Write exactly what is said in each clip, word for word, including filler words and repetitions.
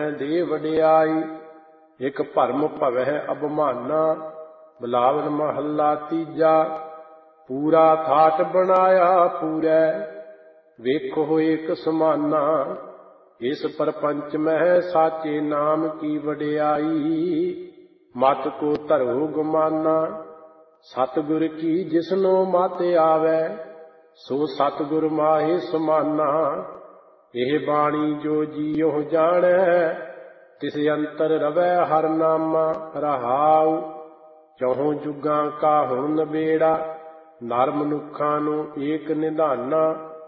ਮੈਂ ਦੇ ਵਡਿਆਈ। ਇਕ ਭਰਮ ਭਵਹਿ ਅਭਮਾਨਾ, ਬਿਲਾਵਲ ਮਹੱਲਾ ਤੀਜਾ। ਪੂਰਾ ਥਾਟ ਬਣਾਇਆ ਪੂਰੈ, ਵੇਖੋ ਇਕ ਸਮਾਨਾ। ਇਸ ਪਰਪੰਚ ਮਹਿ ਸਾਚੇ ਨਾਮ ਕੀ ਵਡਿਆਈ, ਮਤ ਕੋ ਧਰੋ ਗੁਮਾਨਾ। ਸਤਿਗੁਰ ਕੀ ਜਿਸਨੋ ਮਤ ਆਵੈ, ਸੋ ਸਤਿਗੁਰ ਮਾਹੇ ਸਮਾਨਾ। ਇਹ ਬਾਣੀ ਜੋ ਜੀਉ ਜਾਣੈ, ਤਿਸ ਅੰਤਰ ਰਵੈ ਹਰਿ ਨਾਮਾ। ਰਹਾਉ ਚੌਹਾਂ ਜੁਗਾਂ ਕਾ ਹੁਣ ਨਬੇੜਾ, ਨਰ ਮਨੁੱਖਾਂ ਨੂੰ ਏਕ ਨਿਧਾਨਾ।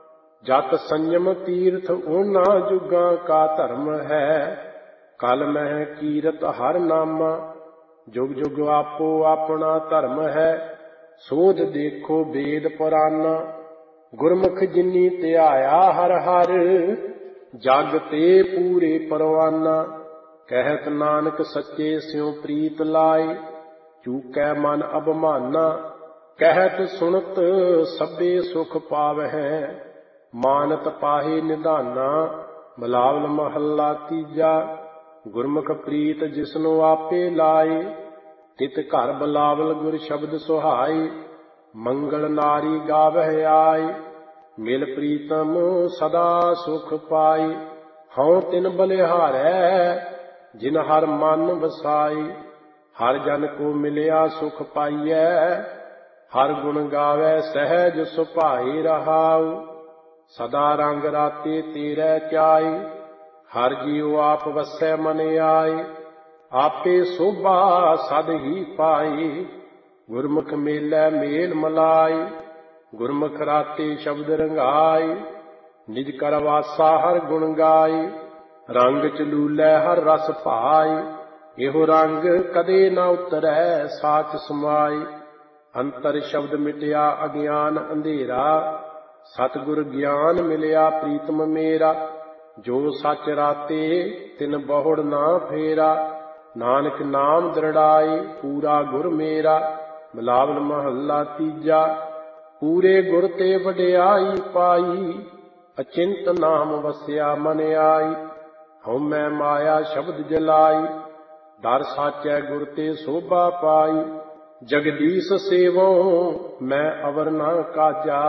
ਜਤ ਸੰਜਮ ਤੀਰਥ ਉਹਨਾਂ ਜੁਗਾਂ ਕਾ ਧਰਮ ਹੈ, ਕਲ ਮਹਿ ਕੀਰਤ ਹਰਿ ਨਾਮਾ। ਜੁਗ ਜੁਗ ਆਪੋ ਆਪਣਾ ਧਰਮ ਹੈ, ਸੋਧ ਦੇਖੋ ਵੇਦ ਪੁਰਾਨਾ। ਗੁਰਮੁਖ ਜਿਨੀ ਧਿਆਇਆ ਹਰਿ ਹਰਿ, ਜਗ ਤੇ ਪੂਰੇ ਪਰਵਾਨਾ। ਕਹਿਤ ਨਾਨਕ ਸੱਚੇ ਸਿਉ ਪ੍ਰੀਤ ਲਾਏ, ਚੂਕੈ ਮਨ ਅਭਮਾਨਾ। ਕਹਿਤ ਸੁਣਤ ਸਭੇ ਸੁਖ ਪਾਵਹਿ, ਮਾਨਤ ਪਾਹੇ ਨਿਧਾਨਾ। ਬਿਲਾਵਲ ਮਹੱਲਾ ਤੀਜਾ। ਗੁਰਮੁਖ ਪ੍ਰੀਤ ਜਿਸਨੂੰ ਆਪੇ ਲਾਏ, ਤਿਤ ਘਰ ਬਿਲਾਵਲ ਗੁਰ ਸ਼ਬਦ ਸੁਹਾਏ। ਮੰਗਲ ਨਾਰੀ ਗਾਵਹਿ ਆਏ, ਮਿਲ ਪ੍ਰੀਤਮ ਸਦਾ ਸੁਖ ਪਾਏ। ਹਉ ਤਿਨ ਬਲਿਹਾਰੈ, ਜਿਨ ਹਰ ਮਨ ਵਸਾਏ। ਹਰ ਜਨ ਕੋ ਮਿਲਿਆ ਸੁਖ ਪਾਈਐ, ਹਰ ਗੁਣ ਗਾਵੈ ਸਹਿਜ ਸੁਭਾਏ। ਰਹਾਉ ਸਦਾ ਰੰਗ ਰਾਤੇ ਤੇਰੇ ਚਾਏ, ਹਰ ਜੀਉ ਆਪ ਵਸੈ ਮਨ ਆਏ। ਆਪੇ ਸੋਭਾ ਸਦ ਹੀ ਪਾਏ, ਗੁਰਮੁਖ ਮੇਲੈ ਮੇਲ ਮਲਾਏ। ਗੁਰਮੁਖ ਰਾਤੇ ਸ਼ਬਦ ਰੰਗਾਏ, ਨਿਜ ਕਰ ਵਾਸਾ ਹਰ ਗੁਣ ਗਾਏ। ਰੰਗ ਚਲੂਲੈ ਹਰ ਰਸ ਭਾਏ, ਇਹੋ ਰੰਗ ਕਦੇ ਨਾ ਉਤਰੈ ਸਾਚ ਸਮਾਏ। ਅੰਤਰ ਸ਼ਬਦ ਮਿਟਿਆ ਅਗਿਆਨ ਅੰਧੇਰਾ, ਸਤਿਗੁਰ ਗਿਆਨ ਮਿਲਿਆ ਪ੍ਰੀਤਮ ਮੇਰਾ। ਜੋ ਸਚ ਰਾਤੇ ਤਿਨ ਬਹੁੜ ਨਾ ਫੇਰਾ, ਨਾਨਕ ਨਾਮ ਦ੍ਰਿੜਾਏ ਪੂਰਾ ਗੁਰ ਮੇਰਾ। ਬਿਲਾਵਲ ਮਹੱਲਾ ਤੀਜਾ। ਪੂਰੇ ਗੁਰ ਤੇ ਵਡਿਆਈ ਪਾਈ, ਅਚਿੰਤ ਨਾਮ ਵਸਿਆ ਮਨ ਆਈ। ਹਉਮੈ ਮਾਇਆ ਸ਼ਬਦ ਜਲਾਈ, ਡਰ ਸਾਚੈ ਗੁਰ ਤੇ ਸੋਭਾ ਪਾਈ। ਜਗਦੀਸ਼ ਸੇਵੋ ਮੈਂ ਅਵਰ ਨਾ ਕਾਜਾ,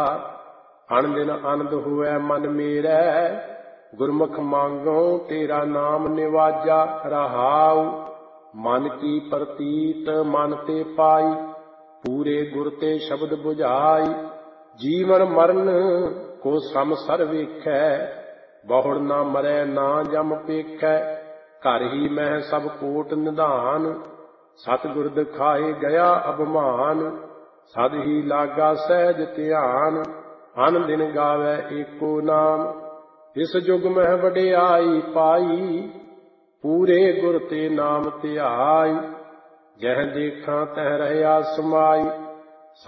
ਅਣ ਦਿਨ ਆਨੰਦ ਹੋਇ ਮਨ ਮੇਰੈ। ਗੁਰਮੁਖ ਮੰਗੋ ਤੇਰਾ ਨਾਮ ਨਿਵਾਜਾ। ਰਹਾਉ ਮਨ ਕੀ ਪ੍ਰਤੀਤ ਮਨ ਤੇ ਪਾਈ, ਪੂਰੇ ਗੁਰ ਤੇ ਸ਼ਬਦ ਬੁਝਾਈ। ਜੀਵਨ ਮਰਨ ਕੋ ਸਮਸਰ ਵੇਖੈ, ਬਹੁੜ ਨਾ ਮਰੈ ਨਾ ਜਮ ਪੇਖੈ। ਘਰ ਹੀ ਮਹਿ ਸਭ ਕੋਟ ਨਿਧਾਨ, ਸਤਿਗੁਰ ਦਿਖਾਏ ਗਿਆ ਅਭਮਾਨ। ਸਦ ਹੀ ਲਾਗਾ ਸਹਿਜ ਧਿਆਨ, ਅਨ ਦਿਨ ਗਾਵੈ ਏਕੋ ਨਾਮ। ਇਸ ਜੁਗ ਮਹਿ ਵਡਿਆਈ ਪਾਈ, ਪੂਰੇ ਗੁਰ ਤੇ ਨਾਮ ਧਿਆਈ। ਜਹ ਦੇਖਾਂ ਤਹ ਰਹਿਆ ਸਮਾਈ,